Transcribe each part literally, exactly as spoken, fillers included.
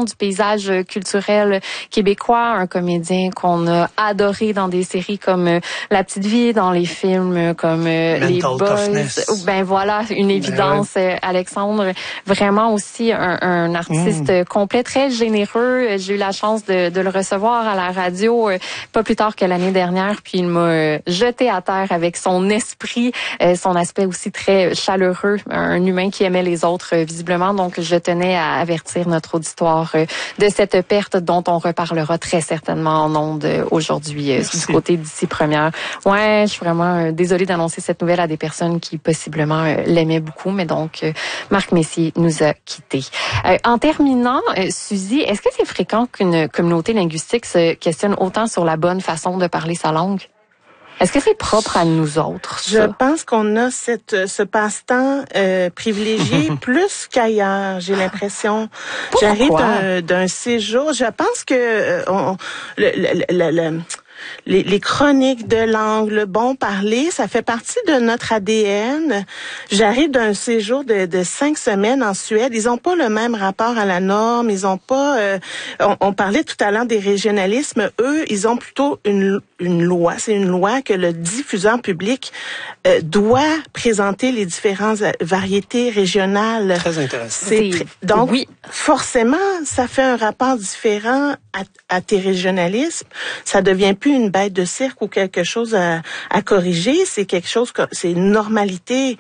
icône du paysage culturel québécois, un comédien qu'on a adoré dans des séries comme euh, La Petite Vie, dans les films comme euh, Les Boys. Ben voilà, une évidence, ben ouais. Alexandre. Vraiment aussi un, un artiste mmh. complet, très généreux. J'ai eu la chance de, de le recevoir à la radio euh, pas plus tard que l'année dernière, puis il m'a euh, jeté à terre avec son esprit, euh, son aspect aussi très chaleureux, un humain qui aimait les autres euh, visiblement. Donc je tenais à avertir notre auditoire euh, de cette perte dont on reparlera très certainement en ondes euh, aujourd'hui euh, du côté d'Ici Première. Ouais, je suis vraiment euh, désolée d'annoncer cette nouvelle à des personnes qui possiblement euh, l'aimaient beaucoup, mais donc euh, Marc Messier nous a quittés. Euh, en terminant, euh, Suzy, est-ce que c'est fréquent qu'une communauté linguistique se questionne autant sur la bonne façon de parler sa langue? Est-ce que c'est propre à nous autres, ça? Je pense qu'on a cette ce passe-temps euh, privilégié plus qu'ailleurs, j'ai l'impression. Pourquoi? J'arrive d'un, d'un séjour. Je pense que euh, on, le, le, le, le Les, les chroniques de langue, le bon parler, ça fait partie de notre A D N. J'arrive d'un séjour de, de cinq semaines en Suède. Ils ont pas le même rapport à la norme. Ils ont pas. Euh, on, on parlait tout à l'heure des régionalismes. Eux, ils ont plutôt une, une loi. C'est une loi que le diffuseur public euh, doit présenter les différentes variétés régionales. Très intéressant. C'est très, donc, oui. forcément, ça fait un rapport différent à, à tes régionalismes. Ça devient plus une bête de cirque ou quelque chose à, à corriger. C'est quelque chose que c'est une normalité.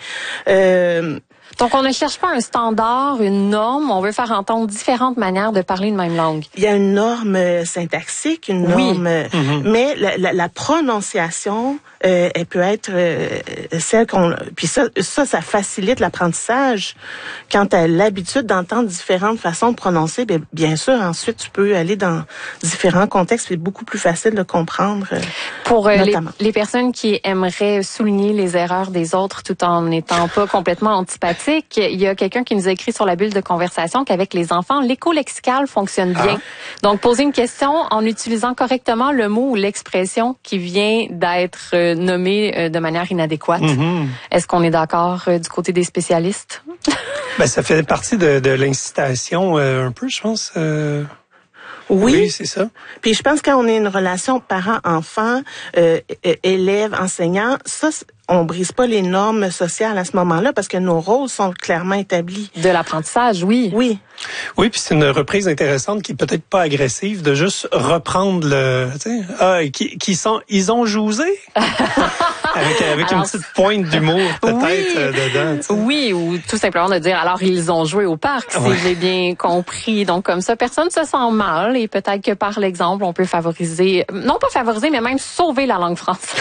Euh, Donc, on ne cherche pas un standard, une norme. On veut faire entendre différentes manières de parler une même langue. Il y a une norme syntaxique, une norme, oui. mm-hmm. mais la, la, la prononciation, euh, elle peut être euh, celle qu'on... Puis ça, ça, ça facilite l'apprentissage. Quand tu as l'habitude d'entendre différentes façons de prononcer, bien, bien sûr, ensuite, tu peux aller dans différents contextes. C'est beaucoup plus facile de comprendre. Euh, Pour euh, les, les personnes qui aimeraient souligner les erreurs des autres tout en n'étant pas complètement antipathiques, il y a quelqu'un qui nous a écrit sur la bulle de conversation qu'avec les enfants, l'écho lexical fonctionne bien. Ah. Donc, poser une question en utilisant correctement le mot ou l'expression qui vient d'être euh, nommé euh, de manière inadéquate. Mm-hmm. Est-ce qu'on est d'accord euh, du côté des spécialistes? Ben, ça fait partie de, de l'incitation euh, un peu, je pense. Euh... Oui, oui, c'est ça. Puis je pense quand on est une relation parent-enfant, euh, élève-enseignant, ça, on brise pas les normes sociales à ce moment-là parce que nos rôles sont clairement établis. De l'apprentissage, oui. Oui. Oui, puis c'est une reprise intéressante qui est peut-être pas agressive de juste reprendre le, tu sais, ah, qui, qui sont, ils ont jousé avec avec alors, une petite pointe d'humour peut-être oui, euh, dedans. T'sais. Oui, ou tout simplement de dire alors ils ont joué au parc, ouais. Si j'ai bien compris. Donc comme ça, personne se sent mal et peut-être que par l'exemple, on peut favoriser, non pas favoriser, mais même sauver la langue française.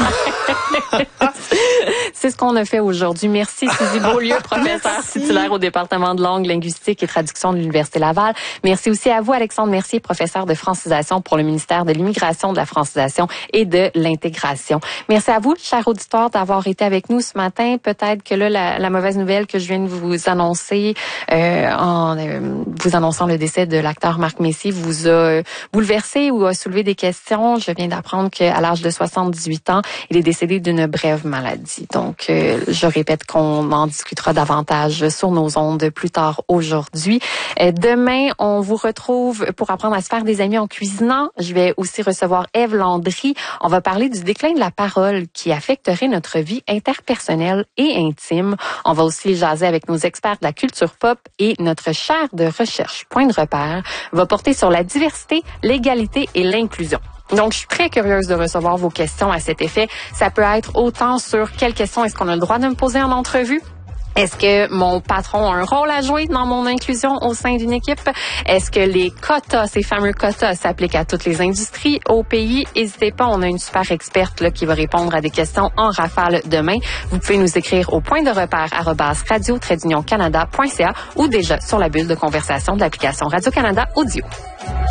C'est ce qu'on a fait aujourd'hui. Merci Suzy Beaulieu, professeure titulaire au département de langue, linguistique et traduction de l'Université Laval. Merci aussi à vous, Alexandre Mercier, professeur de francisation pour le ministère de l'Immigration, de la francisation et de l'intégration. Merci à vous, cher auditoire, d'avoir été avec nous ce matin. Peut-être que là, la, la mauvaise nouvelle que je viens de vous annoncer, euh, en euh, vous annonçant le décès de l'acteur Marc Messier, vous a euh, bouleversé ou a soulevé des questions. Je viens d'apprendre qu'à l'âge de soixante-dix-huit ans, il est décédé d'une brève maladie. Donc, euh, je répète qu'on en discutera davantage sur nos ondes plus tard aujourd'hui. Euh, demain, on vous retrouve pour apprendre à se faire des amis en cuisinant. Je vais aussi recevoir Ève Landry. On va parler du déclin de la parole qui affecterait notre vie interpersonnelle et intime. On va aussi jaser avec nos experts de la culture pop et notre chaire de recherche Point de repère va porter sur la diversité, l'égalité et l'inclusion. Donc, je suis très curieuse de recevoir vos questions à cet effet. Ça peut être autant sur quelles questions est-ce qu'on a le droit de me poser en entrevue? Est-ce que mon patron a un rôle à jouer dans mon inclusion au sein d'une équipe? Est-ce que les quotas, ces fameux quotas, s'appliquent à toutes les industries au pays? N'hésitez pas, on a une super experte là, qui va répondre à des questions en rafale demain. Vous pouvez nous écrire au point de repère arobase radio trait d'union canada point c a ou déjà sur la bulle de conversation de l'application Radio-Canada Audio.